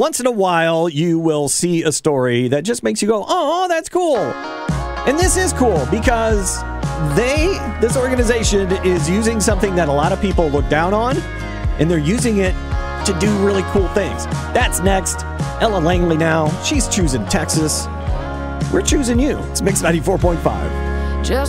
Once in a while, you will see a story that just makes you go, oh, that's cool. And this is cool because this organization is using something that a lot of people look down on, and they're using it to do really cool things. That's next. Ella Langley now. She's choosing Texas. We're choosing you. It's Mix 94.5. Just